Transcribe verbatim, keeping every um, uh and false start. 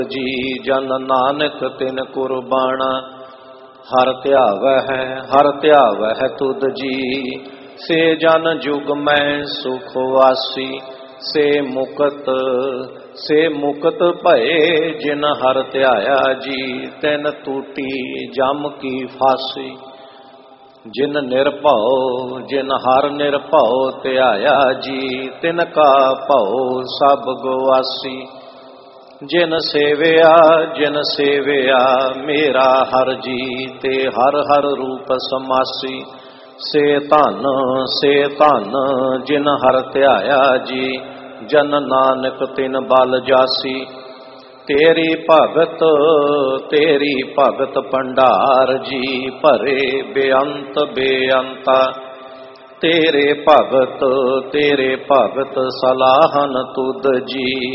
जी जन नानक तिन कुर्बाना। हर ध्यावै हर ध्यावै तुद जी से जन जुग मैं सुख वासी। से मुकत से मुकत भये जिन हर ध्याया जी तिन टूटी जम की फांसी। जिन निर्भव जिन हर निर्भव ध्याया जी तिनका भव सब गवासी। जिन सेविया जिन सेविया मेरा हर जी ते हर हर रूप समासी। से धन से धन जिन हर ध्याया जी जन नानक तिन बल जासी। तेरी भगत तेरी भगत भंडार जी भरे बेअंत बेअंता। तेरे भगत तेरे भगत सलाहन तुद जी